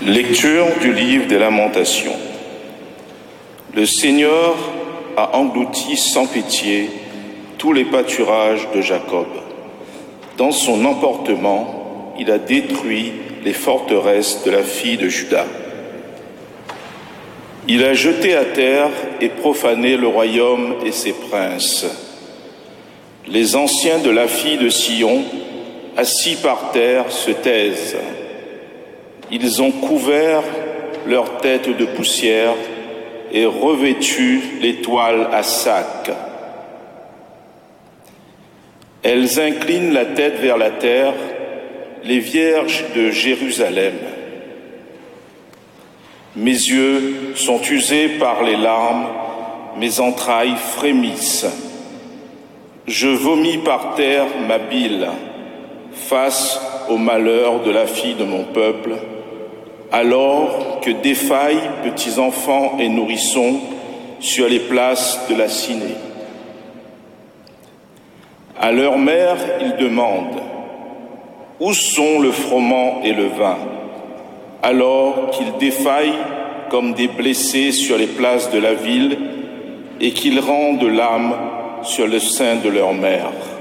Lecture du livre des Lamentations. Le Seigneur a englouti sans pitié tous les pâturages de Jacob. Dans son emportement, il a détruit les forteresses de la fille de Juda. Il a jeté à terre et profané le royaume et ses princes. Les anciens de la fille de Sion, assis par terre, se taisent. Ils ont couvert leurs têtes de poussière et revêtu les toiles à sac. Elles inclinent la tête vers la terre, les vierges de Jérusalem. Mes yeux sont usés par les larmes, mes entrailles frémissent. Je vomis par terre ma bile face au malheur de la fille de mon peuple, alors que défaillent petits enfants et nourrissons sur les places de la cynée. À leur mère, ils demandent « Où sont le froment et le vin ?» alors qu'ils défaillent comme des blessés sur les places de la ville et qu'ils rendent l'âme sur le sein de leur mère.